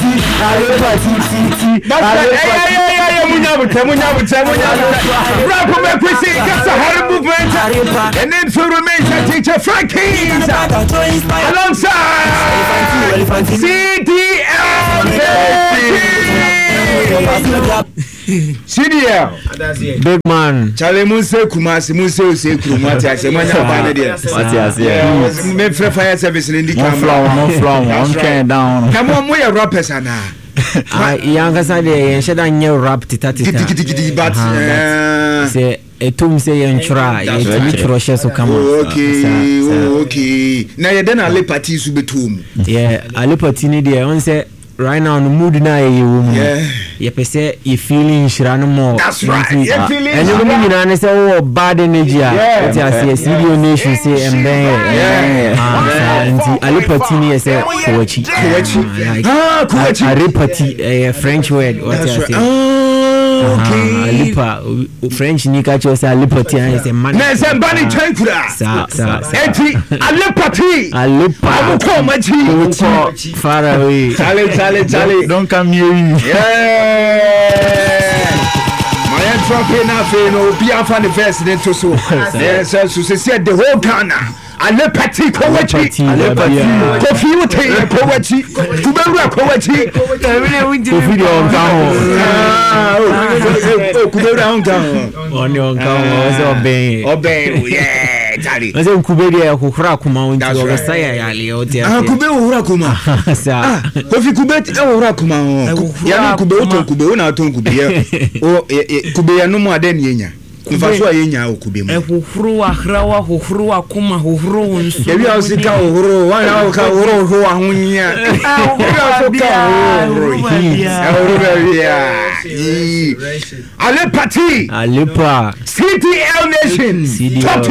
And then to remain teacher Frank Keys alongside CDL. CDL big man Charlie Munse Kumasi Munse Ose Kumati Asemanya Bandia. Me fire service in the camera. One can down. Come on, we are rappers ana. Young Sunday and Shadan your rap tita but say a tomb say and try so come on. Okay. Now you then a party to be tomb. Yeah, a party there on say right now on the mood now you say you feeling shranamo. That's right. You feeling and you mean say oh bad energy. What I say studio nation say and then a party say Kuwachi. A reparty French word what I say. Okay. French nika chose a liberty and say man. Na somebody tankura. Eti a liberty. Far away. Charlie. Don't come near you. My trophy na fe no be afa the first then to so. Yes, so said the whole Ghana. Ale pati Kuwachi. Kofi wote Kuwachi. Kuberu Kuwachi. Kofi on town. Kuberu on town. On your town obey. Yeah, Charlie. I say Kuberu Kuhra kuma unti Ogasaya yali oti. Kuberu Hura kuma. Sa. Kofi Kubeti Hura kuma. Ya Kuberu na ton Kuberu. O Kuberu no mo aden yenya. Mfaswa yenya okubemu ehufuru ahrawa hufuru akuma hufuru nsu ebi ausika hufuru wana ka hufuru ahunya ebi ausika hufuru Ale party Alepa CDL Nation top